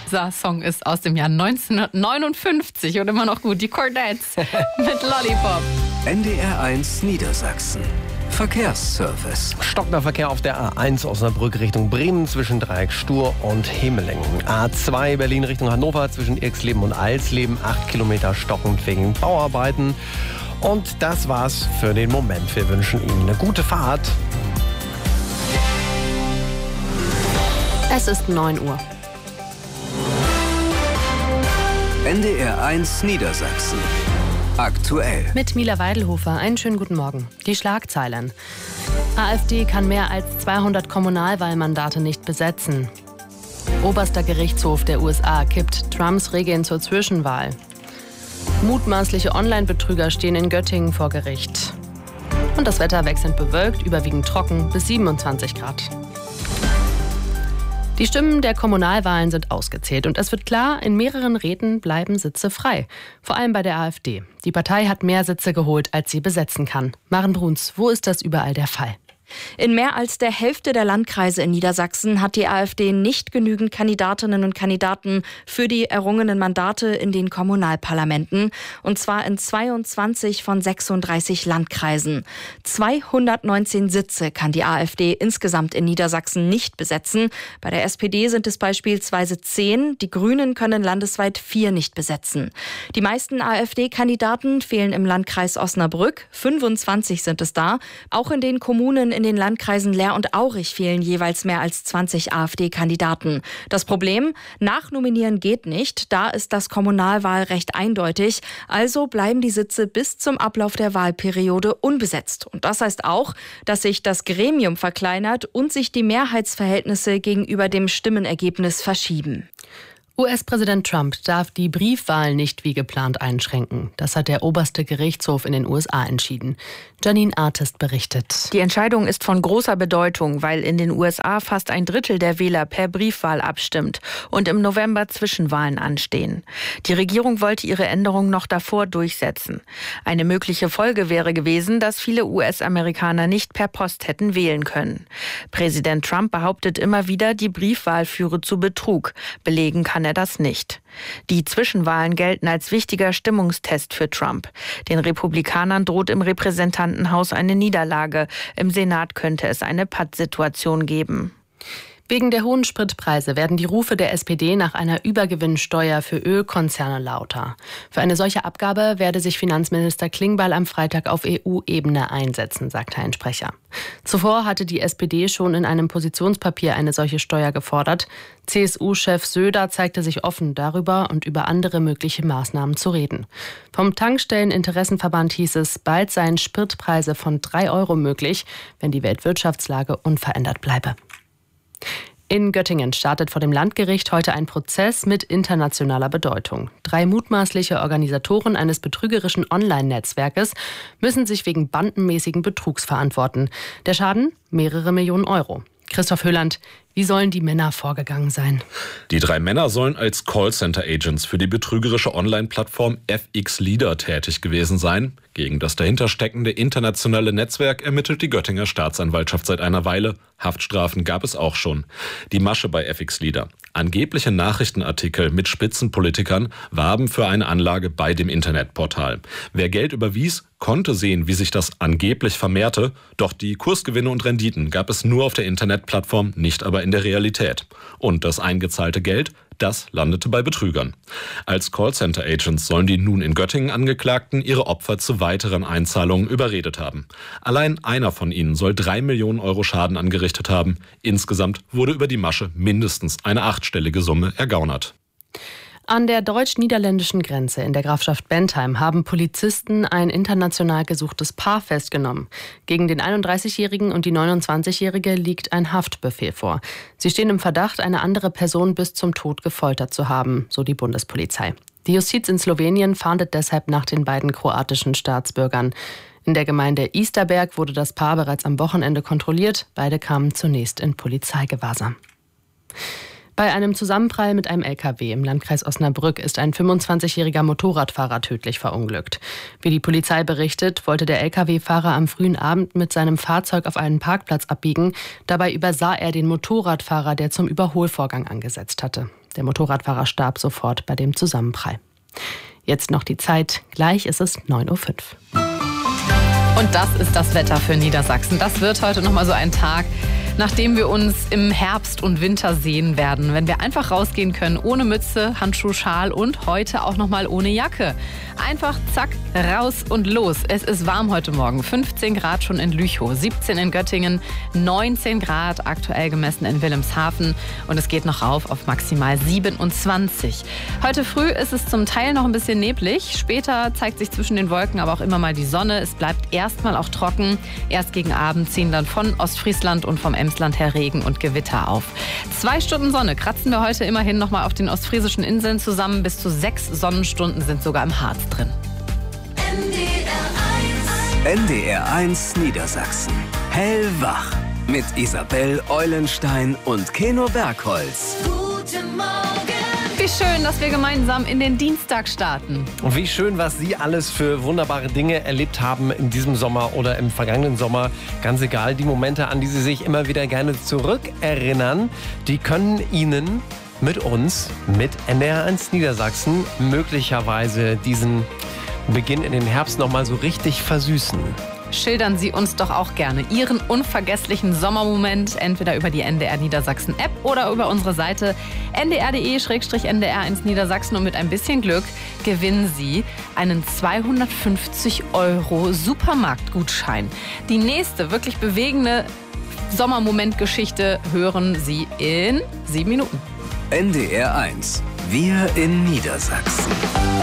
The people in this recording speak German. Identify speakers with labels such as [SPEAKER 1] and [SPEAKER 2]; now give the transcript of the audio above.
[SPEAKER 1] Dieser Song ist aus dem Jahr 1959 und immer noch gut. Die Chordettes mit Lollipop.
[SPEAKER 2] NDR1 Niedersachsen. Verkehrsservice.
[SPEAKER 3] Stockender Verkehr auf der A1 Osnabrück Richtung Bremen zwischen Dreieck Stur und Hemelingen. A2 Berlin Richtung Hannover zwischen Irxleben und Alsleben. 8 Kilometer stockend wegen Bauarbeiten. Und das war's für den Moment. Wir wünschen Ihnen eine gute Fahrt.
[SPEAKER 1] Es ist 9 Uhr.
[SPEAKER 2] NDR1 Niedersachsen. Aktuell.
[SPEAKER 1] Mit Mila Weidelhofer. Einen schönen guten Morgen. Die Schlagzeilen. AfD kann mehr als 200 Kommunalwahlmandate nicht besetzen. Oberster Gerichtshof der USA kippt Trumps Regeln zur Zwischenwahl. Mutmaßliche Online-Betrüger stehen in Göttingen vor Gericht. Und das Wetter wechselnd bewölkt, überwiegend trocken bis 27 Grad. Die Stimmen der Kommunalwahlen sind ausgezählt und es wird klar, in mehreren Räten bleiben Sitze frei. Vor allem bei der AfD. Die Partei hat mehr Sitze geholt, als sie besetzen kann. Maren Bruns, wo ist das überall der Fall?
[SPEAKER 4] In mehr als der Hälfte der Landkreise in Niedersachsen hat die AfD nicht genügend Kandidatinnen und Kandidaten für die errungenen Mandate in den Kommunalparlamenten. Und zwar in 22 von 36 Landkreisen. 219 Sitze kann die AfD insgesamt in Niedersachsen nicht besetzen. Bei der SPD sind es beispielsweise 10. Die Grünen können landesweit 4 nicht besetzen. Die meisten AfD-Kandidaten fehlen im Landkreis Osnabrück. 25 sind es da. Auch in den Kommunen in den Landkreisen Leer und Aurich fehlen jeweils mehr als 20 AfD-Kandidaten. Das Problem? Nachnominieren geht nicht. Da ist das Kommunalwahlrecht eindeutig. Also bleiben die Sitze bis zum Ablauf der Wahlperiode unbesetzt. Und das heißt auch, dass sich das Gremium verkleinert und sich die Mehrheitsverhältnisse gegenüber dem Stimmenergebnis verschieben.
[SPEAKER 1] US-Präsident Trump darf die Briefwahl nicht wie geplant einschränken. Das hat der oberste Gerichtshof in den USA entschieden. Janine Artist berichtet.
[SPEAKER 5] Die Entscheidung ist von großer Bedeutung, weil in den USA fast ein Drittel der Wähler per Briefwahl abstimmt und im November Zwischenwahlen anstehen. Die Regierung wollte ihre Änderung noch davor durchsetzen. Eine mögliche Folge wäre gewesen, dass viele US-Amerikaner nicht per Post hätten wählen können. Präsident Trump behauptet immer wieder, die Briefwahl führe zu Betrug. Belegen kann er das nicht. Die Zwischenwahlen gelten als wichtiger Stimmungstest für Trump. Den Republikanern droht im Repräsentantenhaus eine Niederlage. Im Senat könnte es eine Pattsituation geben.
[SPEAKER 1] Wegen der hohen Spritpreise werden die Rufe der SPD nach einer Übergewinnsteuer für Ölkonzerne lauter. Für eine solche Abgabe werde sich Finanzminister Klingbeil am Freitag auf EU-Ebene einsetzen, sagte ein Sprecher. Zuvor hatte die SPD schon in einem Positionspapier eine solche Steuer gefordert. CSU-Chef Söder zeigte sich offen, darüber und über andere mögliche Maßnahmen zu reden. Vom Tankstelleninteressenverband hieß es, bald seien Spritpreise von 3 € möglich, wenn die Weltwirtschaftslage unverändert bleibe. In Göttingen startet vor dem Landgericht heute ein Prozess mit internationaler Bedeutung. 3 mutmaßliche Organisatoren eines betrügerischen Online-Netzwerkes müssen sich wegen bandenmäßigen Betrugs verantworten. Der Schaden? Mehrere Millionen Euro. Christoph Höhland, wie sollen die Männer vorgegangen sein?
[SPEAKER 6] Die 3 Männer sollen als Callcenter-Agents für die betrügerische Online-Plattform FX Leader tätig gewesen sein. Gegen das dahinter steckende internationale Netzwerk ermittelt die Göttinger Staatsanwaltschaft seit einer Weile. Haftstrafen gab es auch schon. Die Masche bei FX Leader. Angebliche Nachrichtenartikel mit Spitzenpolitikern warben für eine Anlage bei dem Internetportal. Wer Geld überwies, konnte sehen, wie sich das angeblich vermehrte. Doch die Kursgewinne und Renditen gab es nur auf der Internetplattform, nicht aber in der Realität. Und das eingezahlte Geld, das landete bei Betrügern. Als Callcenter-Agents sollen die nun in Göttingen Angeklagten ihre Opfer zu weiteren Einzahlungen überredet haben. Allein einer von ihnen soll 3 Millionen Euro Schaden angerichtet haben. Insgesamt wurde über die Masche mindestens eine 8-stellige Summe ergaunert.
[SPEAKER 1] An der deutsch-niederländischen Grenze in der Grafschaft Bentheim haben Polizisten ein international gesuchtes Paar festgenommen. Gegen den 31-Jährigen und die 29-Jährige liegt ein Haftbefehl vor. Sie stehen im Verdacht, eine andere Person bis zum Tod gefoltert zu haben, so die Bundespolizei. Die Justiz in Slowenien fahndet deshalb nach den beiden kroatischen Staatsbürgern. In der Gemeinde Easterberg wurde das Paar bereits am Wochenende kontrolliert. Beide kamen zunächst in Polizeigewahrsam. Bei einem Zusammenprall mit einem LKW im Landkreis Osnabrück ist ein 25-jähriger Motorradfahrer tödlich verunglückt. Wie die Polizei berichtet, wollte der LKW-Fahrer am frühen Abend mit seinem Fahrzeug auf einen Parkplatz abbiegen. Dabei übersah er den Motorradfahrer, der zum Überholvorgang angesetzt hatte. Der Motorradfahrer starb sofort bei dem Zusammenprall. Jetzt noch die Zeit. Gleich ist es 9:05 Uhr.
[SPEAKER 7] Und das ist das Wetter für Niedersachsen. Das wird heute nochmal so ein Tag, nachdem wir uns im Herbst und Winter sehen werden. Wenn wir einfach rausgehen können, ohne Mütze, Handschuh, Schal und heute auch nochmal ohne Jacke. Einfach zack, raus und los. Es ist warm heute Morgen. 15 Grad schon in Lüchow, 17 in Göttingen, 19 Grad aktuell gemessen in Wilhelmshaven. Und es geht noch rauf auf maximal 27. Heute früh ist es zum Teil noch ein bisschen neblig. Später zeigt sich zwischen den Wolken aber auch immer mal die Sonne. Es bleibt erstmal auch trocken. Erst gegen Abend ziehen dann von Ostfriesland und vom Emsland her Regen und Gewitter auf. 2 Stunden Sonne kratzen wir heute immerhin noch mal auf den ostfriesischen Inseln zusammen. Bis zu 6 Sonnenstunden sind sogar im Harz drin.
[SPEAKER 2] NDR1 Niedersachsen. Hellwach. Mit Isabel Eulenstein und Keno Bergholz.
[SPEAKER 7] Guten Morgen. Wie schön, dass wir gemeinsam in den Dienstag starten.
[SPEAKER 3] Und wie schön, was Sie alles für wunderbare Dinge erlebt haben in diesem Sommer oder im vergangenen Sommer. Ganz egal, die Momente, an die Sie sich immer wieder gerne zurückerinnern, die können Ihnen mit uns, mit NDR1 Niedersachsen, möglicherweise diesen Beginn in den Herbst noch mal so richtig versüßen.
[SPEAKER 7] Schildern Sie uns doch auch gerne Ihren unvergesslichen Sommermoment, entweder über die NDR Niedersachsen App oder über unsere Seite ndr.de/ndr1 Niedersachsen. Und mit ein bisschen Glück gewinnen Sie einen 250 € Supermarktgutschein. Die nächste wirklich bewegende Sommermomentgeschichte hören Sie in 7 Minuten.
[SPEAKER 2] NDR1. Wir in Niedersachsen.